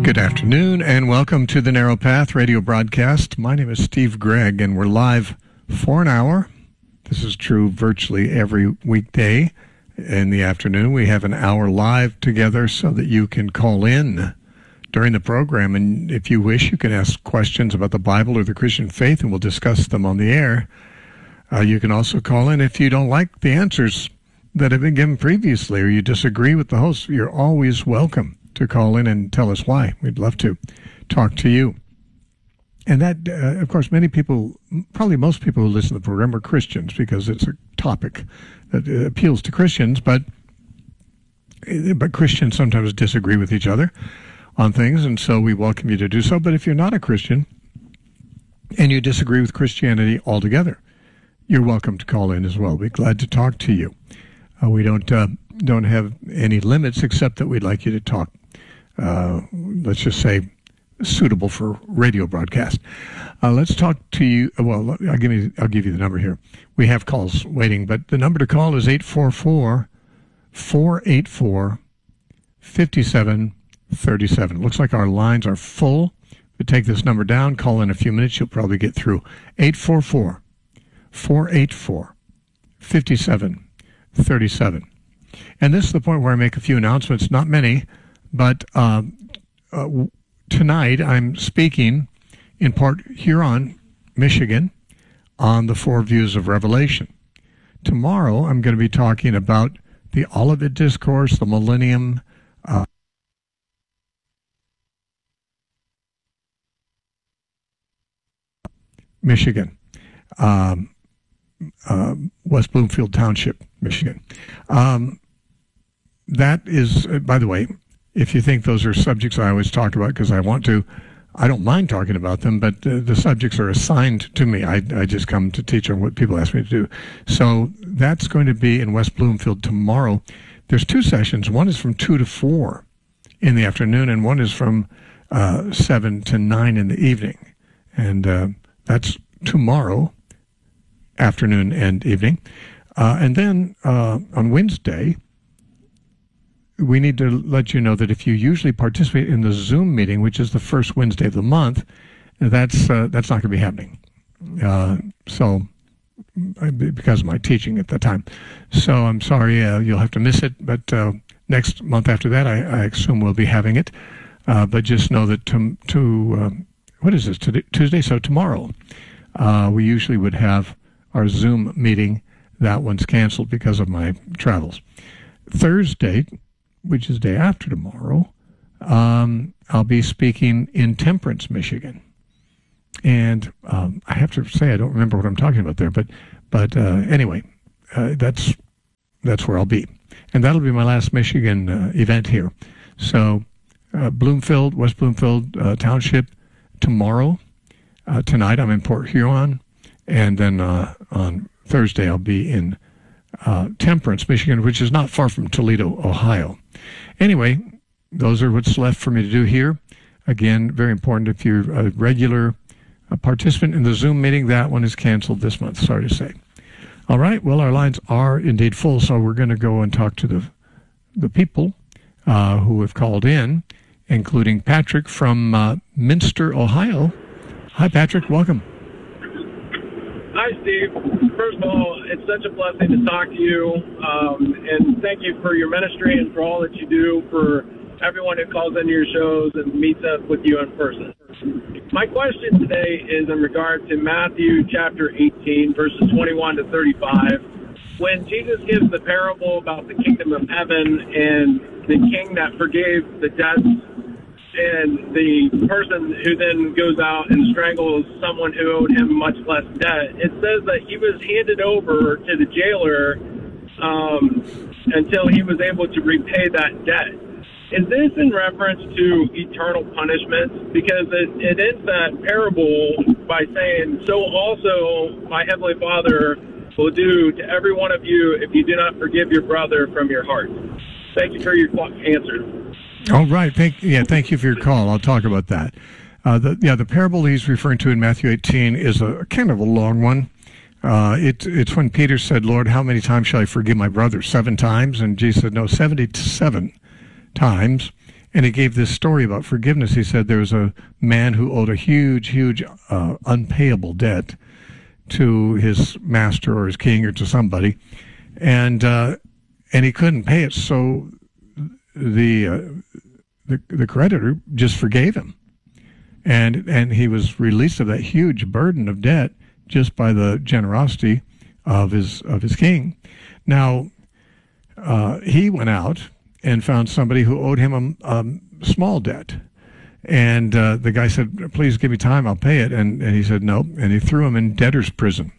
Good afternoon and welcome to the Narrow Path radio broadcast. My name is Steve Gregg and we're live for an hour. This is true virtually every weekday in the afternoon. We have an hour live together so that you can call in during the program, and if you wish, you can ask questions about the Bible or the Christian faith and we'll discuss them on the air. You can also call in if you don't like the answers that have been given previously or you disagree with the host. You're always welcome to call in and tell us why. We'd love to talk to you. And that, of course, many people, probably most people who listen to the program are Christians because it's a topic that appeals to Christians, but Christians sometimes disagree with each other on things, and so we welcome you to do so. But if you're not a Christian and you disagree with Christianity altogether, you're welcome to call in as well. We're glad to talk to you. We don't have any limits except that we'd like you to talk, let's just say, suitable for radio broadcast. Let's talk to you. Well, I'll give you the number here. We have calls waiting, but the number to call is 844-484-5737. Looks like our lines are full. But take this number down, call in a few minutes, you'll probably get through. 844-484-5737. And this is the point where I make a few announcements, not many, but tonight I'm speaking in Port Huron, Michigan, on the Four Views of Revelation. Tomorrow I'm going to be talking about the Olivet Discourse, the Millennium, Michigan, West Bloomfield Township, Michigan. That is, by the way, if you think those are subjects I always talk about because I want to, I don't mind talking about them, but the subjects are assigned to me. I just come to teach on what people ask me to do. So that's going to be in West Bloomfield tomorrow. There's two sessions. One is from 2 to 4 in the afternoon, and one is from 7 to 9 in the evening. And that's tomorrow afternoon and evening. And then on Wednesday, we need to let you know that if you usually participate in the Zoom meeting, which is the first Wednesday of the month, that's not going to be happening. So because of my teaching at the time. So I'm sorry, you'll have to miss it. But next month after that, I assume we'll be having it. But just know that what is this, Tuesday? So tomorrow, we usually would have our Zoom meeting. That one's canceled because of my travels. Thursday, which is the day after tomorrow, I'll be speaking in Temperance, Michigan. And I have to say I don't remember what I'm talking about there, but anyway, that's where I'll be. And that'll be my last Michigan event here. So West Bloomfield Township tomorrow. Tonight I'm in Port Huron, and then on Thursday I'll be in Temperance, Michigan, which is not far from Toledo, Ohio. Anyway, those are what's left for me to do here. Again, very important if you're a regular participant in the Zoom meeting, that one is canceled this month, sorry to say. All right, well, our lines are indeed full, so we're going to go and talk to the people who have called in, including Patrick from Minster, Ohio. Hi, Patrick. Welcome. Hi, Steve. First of all, it's such a blessing to talk to you, and thank you for your ministry and for all that you do for everyone who calls into your shows and meets up with you in person. My question today is in regard to Matthew chapter 18, verses 21 to 35. When Jesus gives the parable about the kingdom of heaven and the king that forgave the debts and the person who then goes out and strangles someone who owed him much less debt, it says that he was handed over to the jailer until he was able to repay that debt. Is this in reference to eternal punishment? Because it ends that parable by saying, so also my heavenly Father will do to every one of you if you do not forgive your brother from your heart. Thank you for your answer. All right. Thank you for your call. I'll talk about that. The parable he's referring to in Matthew 18 is a kind of a long one. It's when Peter said, Lord, how many times shall I forgive my brother? 7 times? And Jesus said, no, 77 times. And he gave this story about forgiveness. He said there was a man who owed a huge, unpayable debt to his master or his king or to somebody, and he couldn't pay it. So the creditor just forgave him, and he was released of that huge burden of debt just by the generosity of his king. Now he went out and found somebody who owed him a small debt. And the guy said, please give me time, I'll pay it. And he said, no. And he threw him in debtor's prison.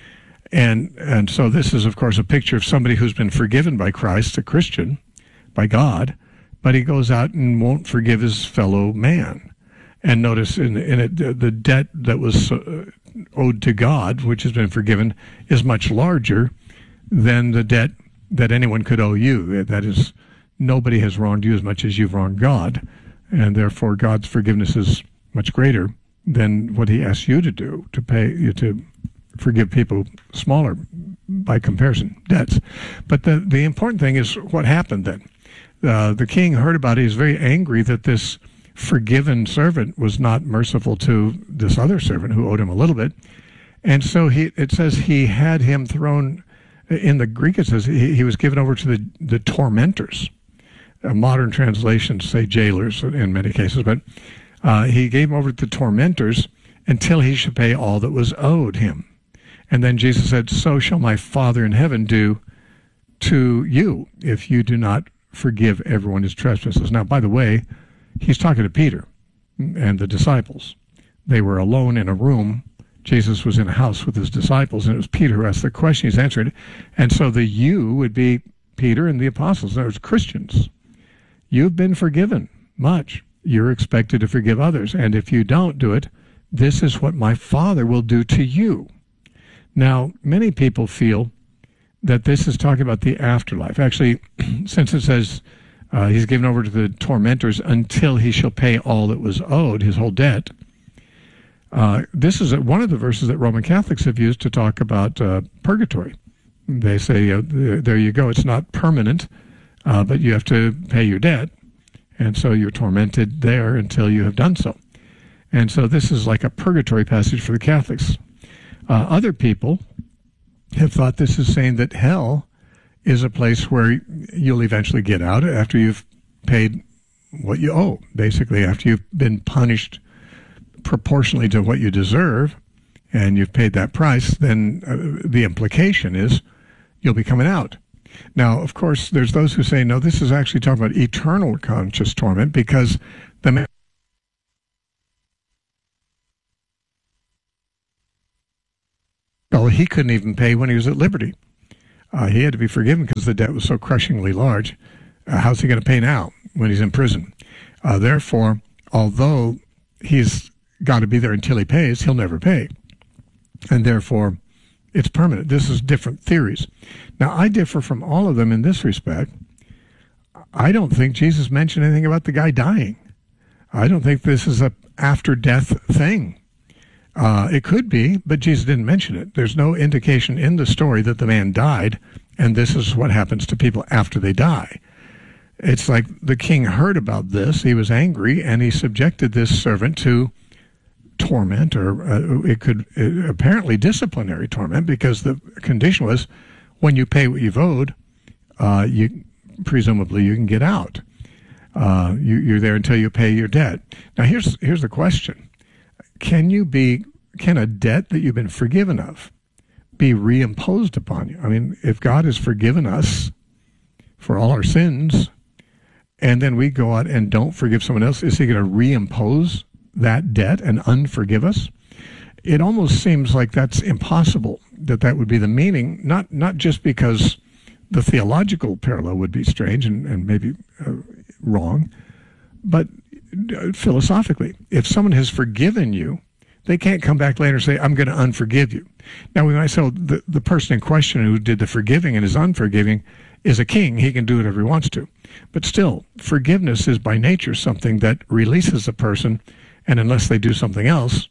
And so this is, of course, a picture of somebody who's been forgiven by Christ, a Christian, by God, but he goes out and won't forgive his fellow man. And notice in it, the debt that was owed to God, which has been forgiven, is much larger than the debt that anyone could owe you. That is, nobody has wronged you as much as you've wronged God, and therefore God's forgiveness is much greater than what he asks you to do, to forgive people smaller, by comparison, debts. But the important thing is what happened then. The king heard about it. He was very angry that this forgiven servant was not merciful to this other servant who owed him a little bit. And so it says he had him thrown, in the Greek it says he was given over to the tormentors. Modern translations say jailers in many cases, but he gave him over to the tormentors until he should pay all that was owed him. And then Jesus said, so shall my Father in heaven do to you if you do not forgive everyone his trespasses. Now, by the way, he's talking to Peter and the disciples. They were alone in a room. Jesus was in a house with his disciples, and it was Peter who asked the question. He's answering it. And so the you would be Peter and the apostles. In other words, Christians. You've been forgiven much. You're expected to forgive others. And if you don't do it, this is what my Father will do to you. Now, many people feel that this is talking about the afterlife. Actually, since it says he's given over to the tormentors until he shall pay all that was owed, his whole debt, this is one of the verses that Roman Catholics have used to talk about purgatory. They say, there you go, it's not permanent, but you have to pay your debt, and so you're tormented there until you have done so. And so this is like a purgatory passage for the Catholics. Other people have thought this is saying that hell is a place where you'll eventually get out after you've paid what you owe. Basically, after you've been punished proportionally to what you deserve and you've paid that price, then the implication is you'll be coming out. Now, of course, there's those who say, no, this is actually talking about eternal conscious torment because the man he couldn't even pay when he was at liberty. He had to be forgiven because the debt was so crushingly large. How's he going to pay now when he's in prison? Therefore, although he's got to be there until he pays, he'll never pay. And therefore, it's permanent. This is different theories. Now, I differ from all of them in this respect. I don't think Jesus mentioned anything about the guy dying. I don't think this is a after-death thing. It could be, but Jesus didn't mention it. There's no indication in the story that the man died, and this is what happens to people after they die. It's like the king heard about this, he was angry, and he subjected this servant to torment, or it could apparently disciplinary torment, because the condition was when you pay what you've owed, presumably you can get out. You're there until you pay your debt. Now here's the question. Can a debt that you've been forgiven of be reimposed upon you? I mean, if God has forgiven us for all our sins, and then we go out and don't forgive someone else, is he going to reimpose that debt and unforgive us? It almost seems like that's impossible, that would be the meaning, not just because the theological parallel would be strange and maybe wrong, but philosophically, if someone has forgiven you, they can't come back later and say, I'm going to unforgive you. Now, we might say the person in question who did the forgiving and is unforgiving is a king. He can do whatever he wants to. But still, forgiveness is by nature something that releases a person, and unless they do something else,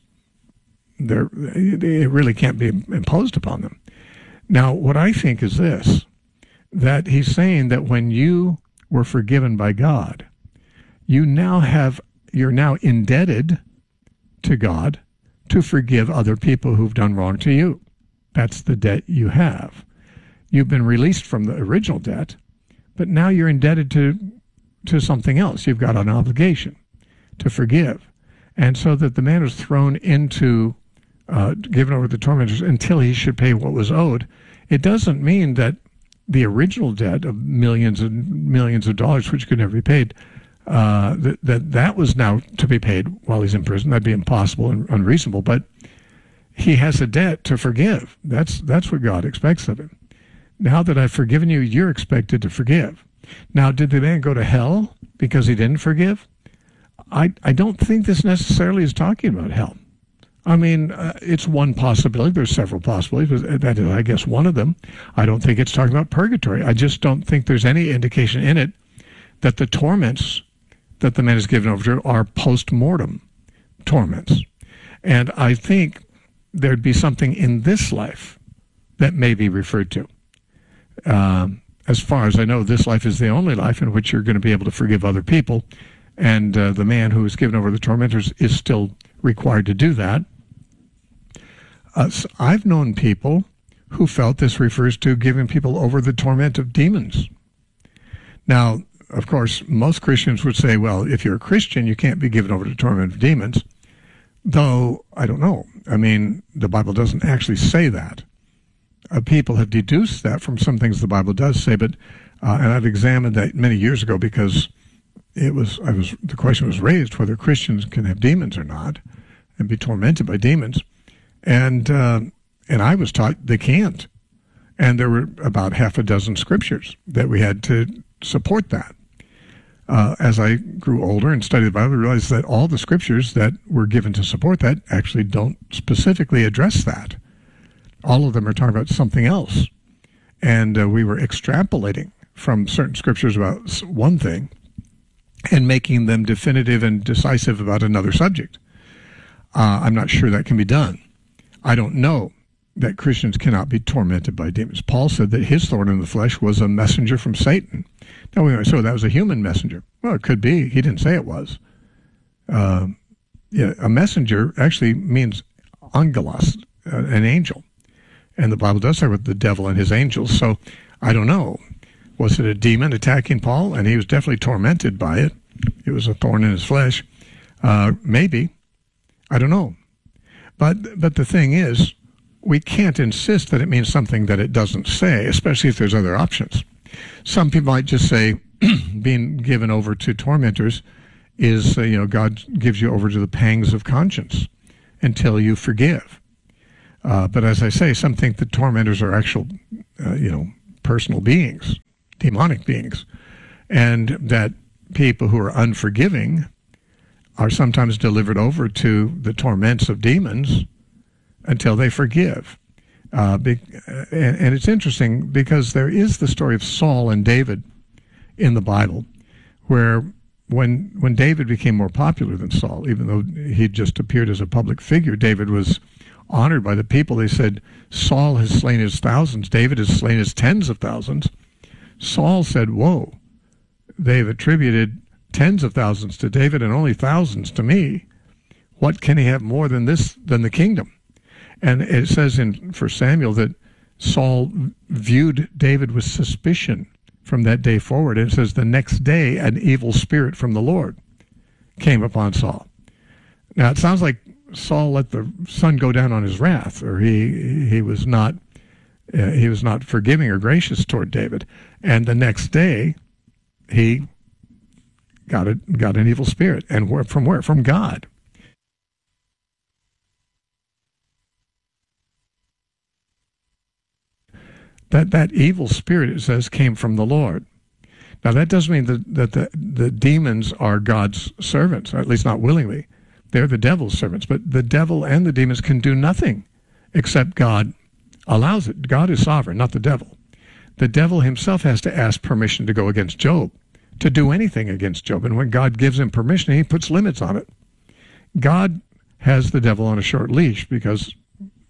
it really can't be imposed upon them. Now, what I think is this, that he's saying that when you were forgiven by God, you're now indebted to God to forgive other people who've done wrong to you. That's the debt you have. You've been released from the original debt, but now you're indebted to something else. You've got an obligation to forgive. And so that the man was thrown into, given over to the tormentors until he should pay what was owed. It doesn't mean that the original debt of millions and millions of dollars, which could never be paid, that was now to be paid while he's in prison. That'd be impossible and unreasonable. But he has a debt to forgive. That's what God expects of him. Now that I've forgiven you, you're expected to forgive. Now, did the man go to hell because he didn't forgive? I don't think this necessarily is talking about hell. I mean, it's one possibility. There's several possibilities, but that is, I guess, one of them. I don't think it's talking about purgatory. I just don't think there's any indication in it that the torments that the man is given over to are post-mortem torments. And I think there'd be something in this life that may be referred to. As far as I know, this life is the only life in which you're going to be able to forgive other people. And the man who is given over to the tormentors is still required to do that. I've known people who felt this refers to giving people over the torment of demons. Now, of course, most Christians would say, well, if you're a Christian, you can't be given over to the torment of demons. Though, I don't know. I mean, the Bible doesn't actually say that. People have deduced that from some things the Bible does say, but and I've examined that many years ago because the question was raised whether Christians can have demons or not and be tormented by demons. And I was taught they can't. And there were about half a dozen scriptures that we had to support that. As I grew older and studied the Bible, I realized that all the scriptures that were given to support that actually don't specifically address that. All of them are talking about something else. And we were extrapolating from certain scriptures about one thing and making them definitive and decisive about another subject. I'm not sure that can be done. I don't know that Christians cannot be tormented by demons. Paul said that his thorn in the flesh was a messenger from Satan. Now, so that was a human messenger. Well, it could be. He didn't say it was. A messenger actually means angelos, an angel. And the Bible does talk about the devil and his angels. So I don't know. Was it a demon attacking Paul? And he was definitely tormented by it. It was a thorn in his flesh. Maybe. I don't know. But the thing is, we can't insist that it means something that it doesn't say, especially if there's other options. Some people might just say being given over to tormentors is, God gives you over to the pangs of conscience until you forgive. But as I say, some think that tormentors are actual, personal beings, demonic beings, and that people who are unforgiving are sometimes delivered over to the torments of demons until they forgive. And it's interesting because there is the story of Saul and David in the Bible, where when David became more popular than Saul, even though he just appeared as a public figure, David was honored by the people. They said, Saul has slain his thousands, David has slain his tens of thousands. Saul said, whoa, they've attributed tens of thousands to David and only thousands to me. What can he have more than the kingdom? And it says in 1 Samuel that Saul viewed David with suspicion from that day forward. And it says the next day an evil spirit from the Lord came upon Saul. Now it sounds like Saul let the sun go down on his wrath, or he was not forgiving or gracious toward David. And the next day he got an evil spirit. And from where? From God. That evil spirit, it says, came from the Lord. Now, that doesn't mean that the demons are God's servants, or at least not willingly. They're the devil's servants. But the devil and the demons can do nothing except God allows it. God is sovereign, not the devil. The devil himself has to ask permission to go against Job, to do anything against Job. And when God gives him permission, he puts limits on it. God has the devil on a short leash because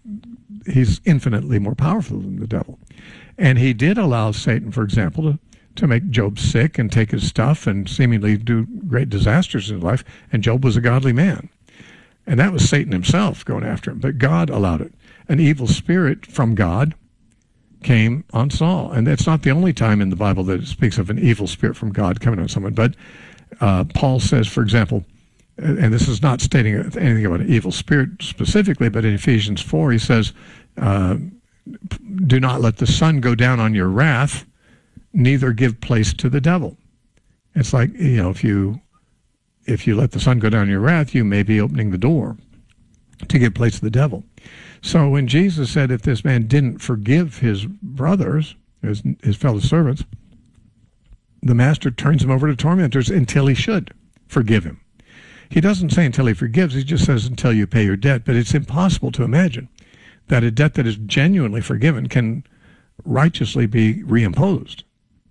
he's infinitely more powerful than the devil. And he did allow Satan, for example, to make Job sick and take his stuff and seemingly do great disasters in his life. And Job was a godly man. And that was Satan himself going after him. But God allowed it. An evil spirit from God came on Saul. And that's not the only time in the Bible that it speaks of an evil spirit from God coming on someone. But Paul says, for example, and this is not stating anything about an evil spirit specifically, but in Ephesians 4, he says, do not let the sun go down on your wrath, neither give place to the devil. It's like, if you let the sun go down on your wrath, you may be opening the door to give place to the devil. So when Jesus said if this man didn't forgive his brothers, his fellow servants, the master turns him over to tormentors until he should forgive him. He doesn't say until he forgives, he just says until you pay your debt. But it's impossible to imagine that a debt that is genuinely forgiven can righteously be reimposed.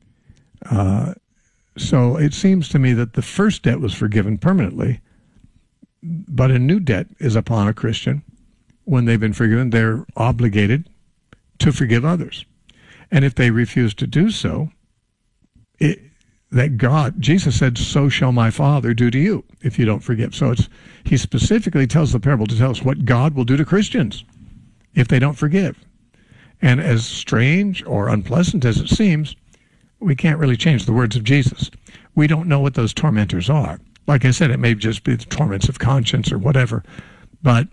So it seems to me that the first debt was forgiven permanently, but a new debt is upon a Christian. When they've been forgiven, they're obligated to forgive others. And if they refuse to do so, Jesus said, so shall my Father do to you if you don't forgive. So he specifically tells the parable to tell us what God will do to Christians if they don't forgive. And as strange or unpleasant as it seems, we can't really change the words of Jesus. We don't know what those tormentors are. Like I said, it may just be the torments of conscience or whatever, but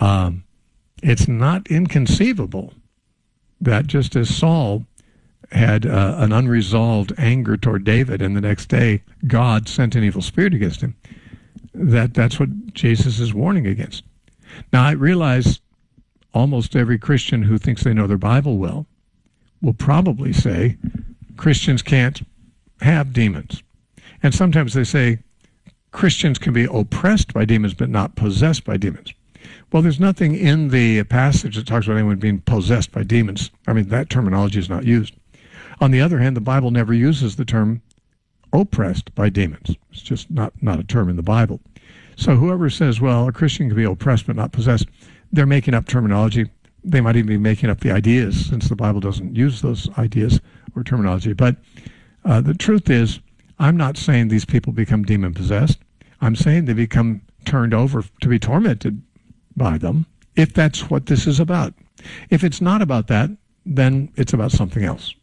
it's not inconceivable that just as Saul had an unresolved anger toward David, and the next day God sent an evil spirit against him, that's what Jesus is warning against. Now, I realize almost every Christian who thinks they know their Bible well will probably say Christians can't have demons. And sometimes they say Christians can be oppressed by demons but not possessed by demons. Well, there's nothing in the passage that talks about anyone being possessed by demons. I mean, that terminology is not used. On the other hand, the Bible never uses the term oppressed by demons. It's just not a term in the Bible. So whoever says, well, a Christian can be oppressed but not possessed, they're making up terminology. They might even be making up the ideas, since the Bible doesn't use those ideas or terminology. But the truth is, I'm not saying these people become demon-possessed. I'm saying they become turned over to be tormented by them, if that's what this is about. If it's not about that, then it's about something else.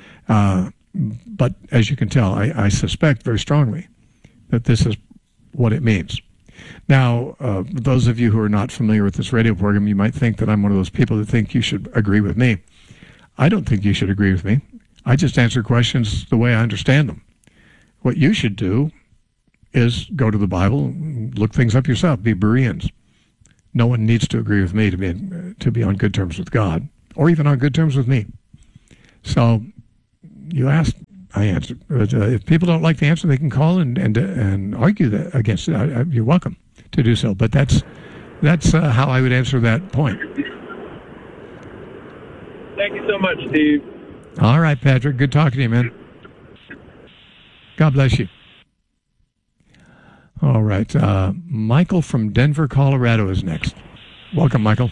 But as you can tell, I suspect very strongly that this is what it means. Now, those of you who are not familiar with this radio program, you might think that I'm one of those people that think you should agree with me. I don't think you should agree with me. I just answer questions the way I understand them. What you should do is go to the Bible, look things up yourself, be Bereans. No one needs to agree with me to be on good terms with God, or even on good terms with me. So you ask, I answer. If people don't like the answer, they can call and argue against it. You're welcome to do so. But that's how I would answer that point. Thank you so much, Steve. All right, Patrick. Good talking to you, man. God bless you. All right. Michael from Denver, Colorado is next. Welcome, Michael.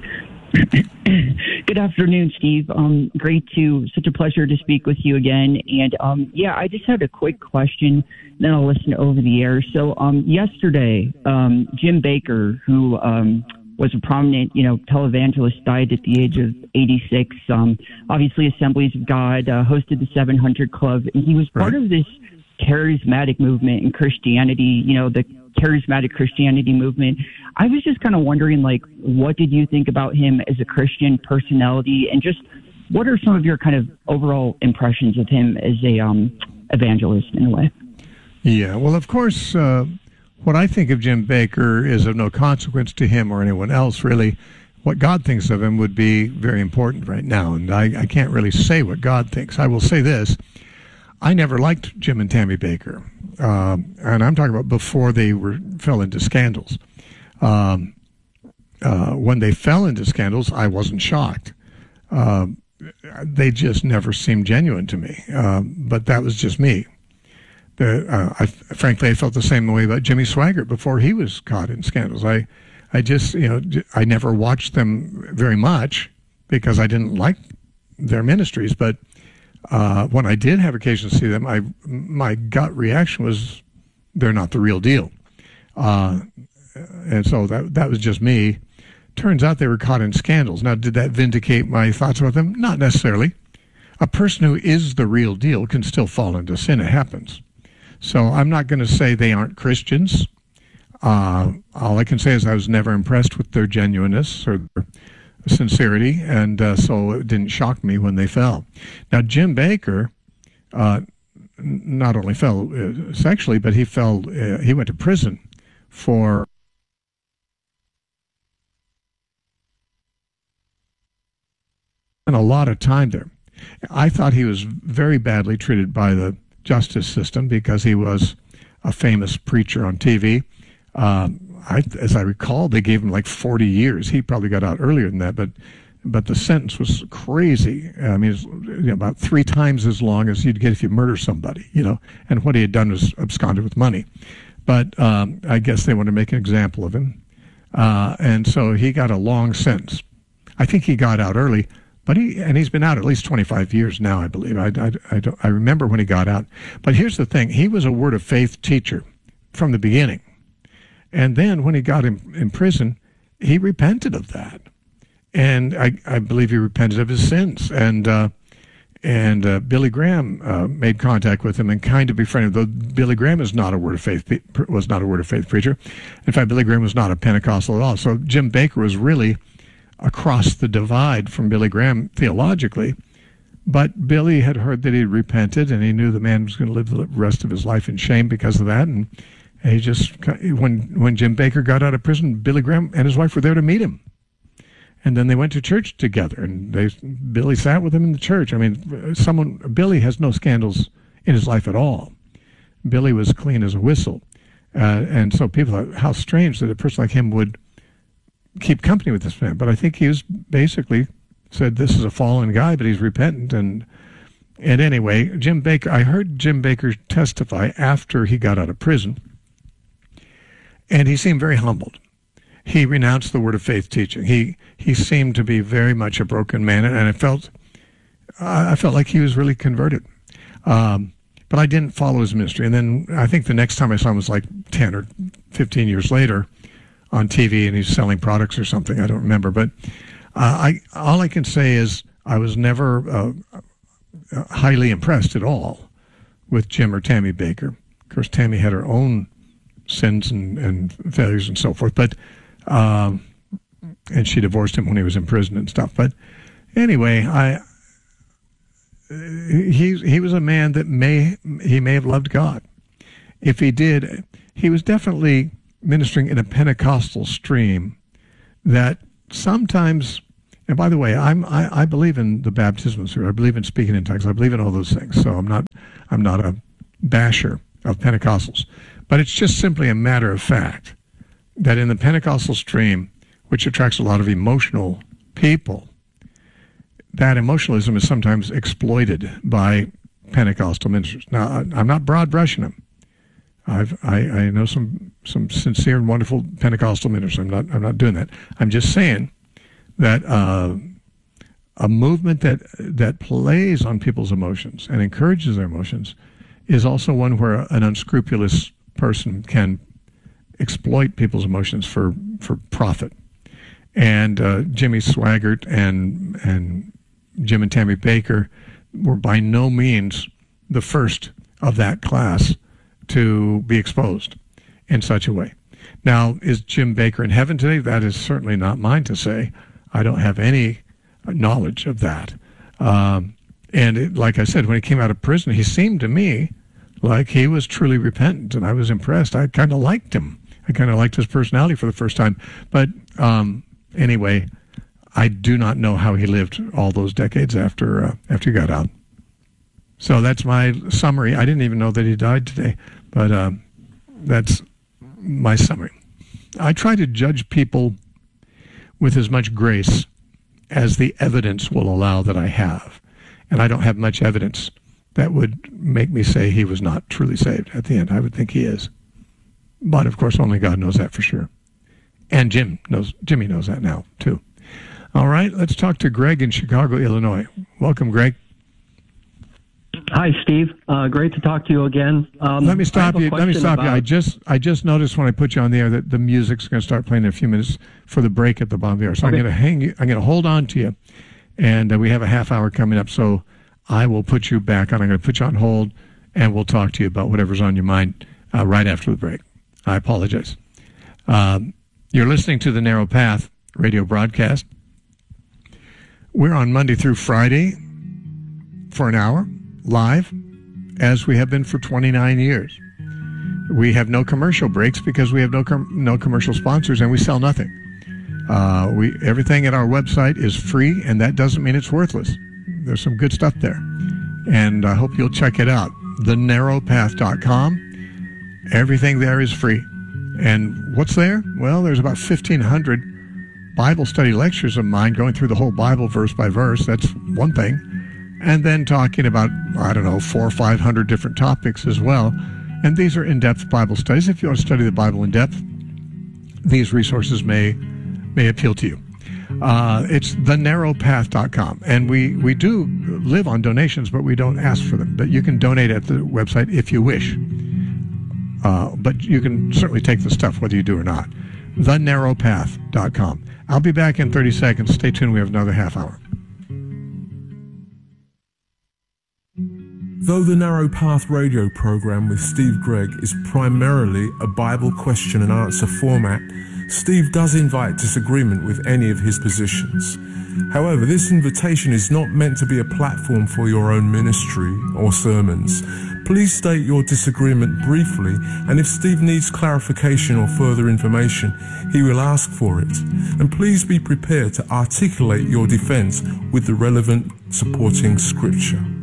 Good afternoon, Steve. Such a pleasure to speak with you again. And I just had a quick question, then I'll listen over the air. So yesterday, Jim Bakker, who was a prominent, televangelist, died at the age of 86. Obviously, Assemblies of God hosted the 700 Club, and he was part of this charismatic movement in Christianity, the charismatic Christianity movement. I was just kind of wondering, what did you think about him as a Christian personality, and just what are some of your kind of overall impressions of him as a evangelist in a way? Yeah, well, of course, what I think of Jim Bakker is of no consequence to him or anyone else, really. What God thinks of him would be very important right now, and I can't really say what God thinks. I will say this. I never liked Jim and Tammy Bakker, and I'm talking about before they fell into scandals. When they fell into scandals, I wasn't shocked. They just never seemed genuine to me, but that was just me. Frankly, I felt the same way about Jimmy Swaggart before he was caught in scandals. I just, I never watched them very much because I didn't like their ministries, but When I did have occasion to see them, my gut reaction was they're not the real deal. And so that was just me. Turns out they were caught in scandals. Now, did that vindicate my thoughts about them? Not necessarily. A person who is the real deal can still fall into sin. It happens. So I'm not going to say they aren't Christians. All I can say is I was never impressed with their genuineness or their sincerity, and so it didn't shock me when they fell. Now, Jim Bakker not only fell sexually, but he went to prison for a lot of time there. I thought he was very badly treated by the justice system because he was a famous preacher on TV. As I recall, they gave him like 40 years. He probably got out earlier than that, but the sentence was crazy. I mean, it was, about 3 times as long as you'd get if you murder somebody, and what he had done was absconded with money. But I guess they wanted to make an example of him. And so he got a long sentence. I think he got out early, but he's been out at least 25 years now, I believe. I remember when he got out. But here's the thing. He was a Word of Faith teacher from the beginning. And then when he got in prison, he repented of that. And I believe he repented of his sins. And Billy Graham made contact with him and kind of befriended him, though Billy Graham was not a Word of Faith preacher. In fact, Billy Graham was not a Pentecostal at all. So Jim Bakker was really across the divide from Billy Graham theologically. But Billy had heard that he had repented, and he knew the man was going to live the rest of his life in shame because of that. And he just, when Jim Bakker got out of prison, Billy Graham and his wife were there to meet him. And then they went to church together, and Billy sat with him in the church. I mean, Billy has no scandals in his life at all. Billy was clean as a whistle. And so people thought, how strange that a person like him would keep company with this man. But I think he was basically said, this is a fallen guy, but he's repentant. And anyway, Jim Bakker, I heard Jim Bakker testify after he got out of prison, and he seemed very humbled. He renounced the Word of Faith teaching. He seemed to be very much a broken man, and I felt like he was really converted. But I didn't follow his ministry. And then I think the next time I saw him was like 10 or 15 years later on TV, and he's selling products or something. I don't remember. But all I can say is I was never highly impressed at all with Jim or Tammy Bakker. Of course, Tammy had her own sins and failures and so forth, but and she divorced him when he was in prison and stuff. But anyway, he was a man that may have loved God. If he did, he was definitely ministering in a Pentecostal stream that sometimes. And by the way, I believe in the baptismal spirit. I believe in speaking in tongues. I believe in all those things. So I'm not a basher of Pentecostals. But it's just simply a matter of fact that in the Pentecostal stream, which attracts a lot of emotional people, that emotionalism is sometimes exploited by Pentecostal ministers. Now, I'm not broad brushing them. I know some sincere and wonderful Pentecostal ministers. I'm not doing that. I'm just saying that a movement that plays on people's emotions and encourages their emotions is also one where an unscrupulous person can exploit people's emotions for profit. And Jimmy Swaggart and Jim and Tammy Bakker were by no means the first of that class to be exposed in such a way. Now, is Jim Bakker in heaven today? That is certainly not mine to say. I don't have any knowledge of that. Like I said, when he came out of prison, he seemed to me like he was truly repentant, and I was impressed. I kind of liked him. I kind of liked his personality for the first time. But anyway, I do not know how he lived all those decades after he got out. So that's my summary. I didn't even know that he died today, but that's my summary. I try to judge people with as much grace as the evidence will allow that I have. And I don't have much evidence that would make me say he was not truly saved at the end. I would think he is. But, of course, only God knows that for sure. And Jimmy knows that now, too. All right, let's talk to Greg in Chicago, Illinois. Welcome, Greg. Hi, Steve. Great to talk to you again. Let me stop you. I just noticed when I put you on the air that the music's going to start playing in a few minutes for the break at the bottom of the hour. So okay. I'm going to hold on to you, and we have a half hour coming up. So I will put you back on. I'm going to put you on hold, and we'll talk to you about whatever's on your mind right after the break. I apologize. You're listening to the Narrow Path radio broadcast. We're on Monday through Friday for an hour, live, as we have been for 29 years. We have no commercial breaks because we have no commercial sponsors, and we sell nothing. Everything at our website is free, and that doesn't mean it's worthless. There's some good stuff there, and I hope you'll check it out. thenarrowpath.com. Everything there is free. And what's there? Well, there's about 1,500 Bible study lectures of mine going through the whole Bible verse by verse. That's one thing. And then talking about, 400 or 500 different topics as well. And these are in-depth Bible studies. If you want to study the Bible in depth, these resources may appeal to you. It's thenarrowpath.com. And we do live on donations, but we don't ask for them. But you can donate at the website if you wish. But you can certainly take the stuff whether you do or not. thenarrowpath.com. I'll be back in 30 seconds. Stay tuned. We have another half hour. Though the Narrow Path radio program with Steve Gregg is primarily a Bible question and answer format, Steve does invite disagreement with any of his positions. However, this invitation is not meant to be a platform for your own ministry or sermons. Please state your disagreement briefly, and if Steve needs clarification or further information, he will ask for it. And please be prepared to articulate your defense with the relevant supporting scripture.